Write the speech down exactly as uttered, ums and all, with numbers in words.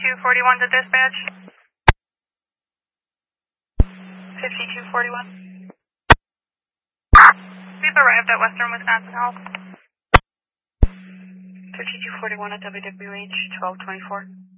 fifty-two forty-one to dispatch. fifty-two forty-one. We've arrived at Western Wisconsin Health. fifty-two forty-one at W W H twelve twenty-four.